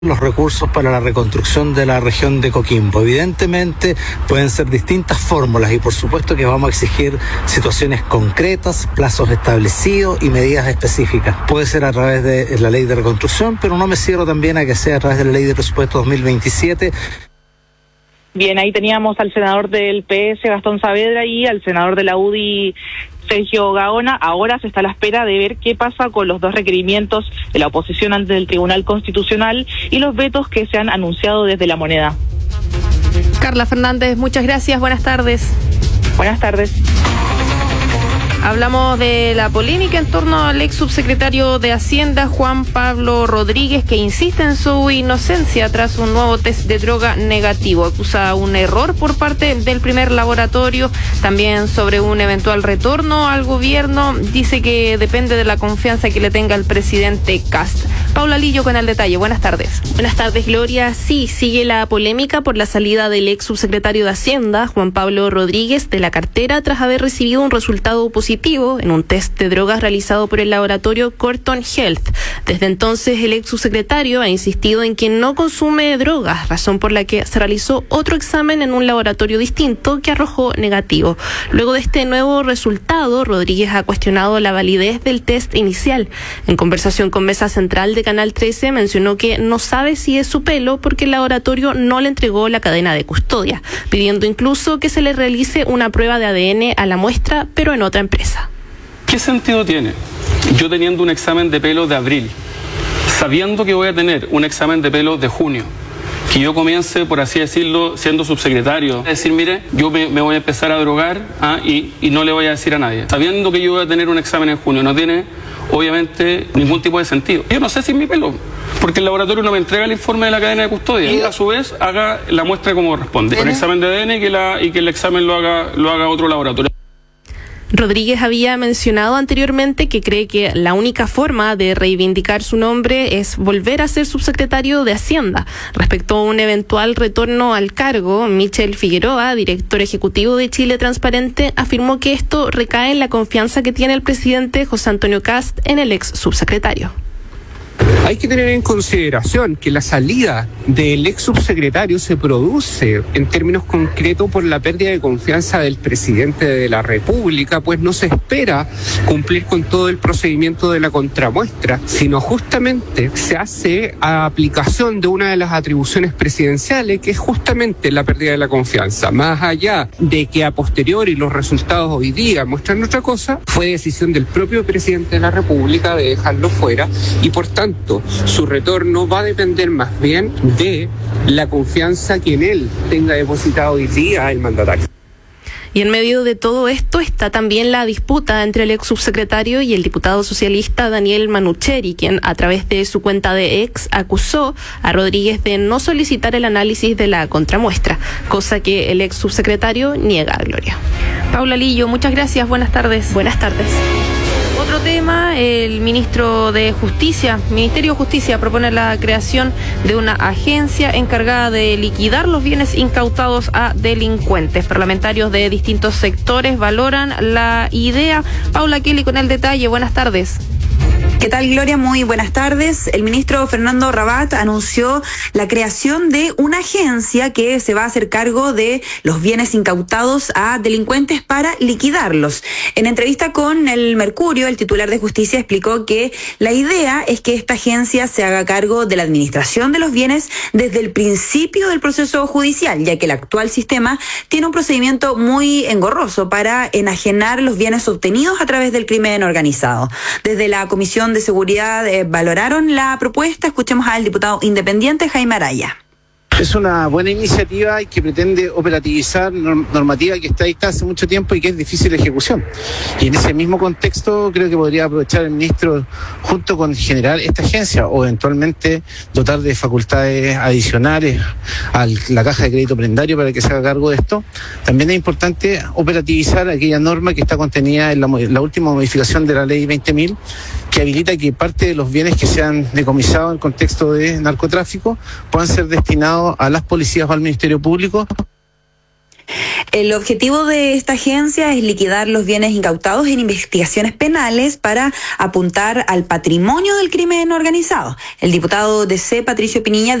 los recursos para la reconstrucción de la región de Coquimbo. Evidentemente pueden ser distintas fórmulas y por supuesto que vamos a exigir situaciones concretas, plazos establecidos y medidas específicas. Puede ser a través de la ley de reconstrucción, pero no me cierro también a que sea a través de la ley de presupuesto 2027. Bien, ahí teníamos al senador del PS, Gastón Saavedra, y al senador de la UDI, Sergio Gaona. Ahora se está a la espera de ver qué pasa con los dos requerimientos de la oposición ante el Tribunal Constitucional y los vetos que se han anunciado desde La Moneda. Carla Fernández, muchas gracias, buenas tardes. Buenas tardes. Hablamos de la polémica en torno al ex subsecretario de Hacienda, Juan Pablo Rodríguez, que insiste en su inocencia tras un nuevo test de droga negativo. Acusa un error por parte del primer laboratorio, también sobre un eventual retorno al gobierno. Dice que depende de la confianza que le tenga el presidente Kast. Paula Lillo con el detalle. Buenas tardes. Buenas tardes, Gloria. Sí, sigue la polémica por la salida del ex subsecretario de Hacienda, Juan Pablo Rodríguez, de la cartera tras haber recibido un resultado positivo en un test de drogas realizado por el laboratorio Corton Health. Desde entonces, el ex subsecretario ha insistido en que no consume drogas, razón por la que se realizó otro examen en un laboratorio distinto que arrojó negativo. Luego de este nuevo resultado, Rodríguez ha cuestionado la validez del test inicial. En conversación con Mesa Central de Canal 13, mencionó que no sabe si es su pelo porque el laboratorio no le entregó la cadena de custodia, pidiendo incluso que se le realice una prueba de ADN a la muestra, pero en otra empresa. ¿Qué sentido tiene yo teniendo un examen de pelo de abril, sabiendo que voy a tener un examen de pelo de junio, que yo comience, por así decirlo, siendo subsecretario, decir, mire, yo me voy a empezar a drogar y no le voy a decir a nadie, sabiendo que yo voy a tener un examen en junio? No tiene, obviamente, ningún tipo de sentido. Yo no sé si es mi pelo, porque el laboratorio no me entrega el informe de la cadena de custodia y a su vez haga la muestra como corresponde, con examen de ADN y que el examen lo haga otro laboratorio. Rodríguez había mencionado anteriormente que cree que la única forma de reivindicar su nombre es volver a ser subsecretario de Hacienda. Respecto a un eventual retorno al cargo, Michel Figueroa, director ejecutivo de Chile Transparente, afirmó que esto recae en la confianza que tiene el presidente José Antonio Kast en el ex subsecretario. Hay que tener en consideración que la salida del ex subsecretario se produce en términos concretos por la pérdida de confianza del presidente de la República, pues no se espera cumplir con todo el procedimiento de la contramuestra, sino justamente se hace a aplicación de una de las atribuciones presidenciales, que es justamente la pérdida de la confianza. Más allá de que a posteriori los resultados hoy día muestran otra cosa, fue decisión del propio presidente de la República de dejarlo fuera y por tanto su retorno va a depender más bien de la confianza que en él tenga depositado hoy día el mandatario. Y en medio de todo esto está también la disputa entre el ex subsecretario y el diputado socialista Daniel Manucheri, quien a través de su cuenta de X acusó a Rodríguez de no solicitar el análisis de la contramuestra, cosa que el ex subsecretario niega, Gloria. Paula Lillo, muchas gracias, buenas tardes. Buenas tardes. Otro tema, el Ministerio de Justicia propone la creación de una agencia encargada de liquidar los bienes incautados a delincuentes. Parlamentarios de distintos sectores valoran la idea. Paula Kelly con el detalle, buenas tardes. ¿Qué tal, Gloria? Muy buenas tardes. El ministro Fernando Rabat anunció la creación de una agencia que se va a hacer cargo de los bienes incautados a delincuentes para liquidarlos. En entrevista con el Mercurio, el titular de Justicia explicó que la idea es que esta agencia se haga cargo de la administración de los bienes desde el principio del proceso judicial, ya que el actual sistema tiene un procedimiento muy engorroso para enajenar los bienes obtenidos a través del crimen organizado. Desde la Comisión de Seguridad valoraron la propuesta. Escuchemos al diputado independiente Jaime Araya. Es una buena iniciativa y que pretende operativizar normativa que está dictada hace mucho tiempo y que es difícil de ejecución. Y en ese mismo contexto creo que podría aprovechar el ministro junto con generar esta agencia o eventualmente dotar de facultades adicionales a la caja de crédito prendario para que se haga cargo de esto. También es importante operativizar aquella norma que está contenida en la última modificación de la ley 20.000 que habilita que parte de los bienes que sean decomisados en contexto de narcotráfico puedan ser destinados a las policías o al Ministerio Público. El objetivo de esta agencia es liquidar los bienes incautados en investigaciones penales para apuntar al patrimonio del crimen organizado. El diputado DC, Patricio Piniña,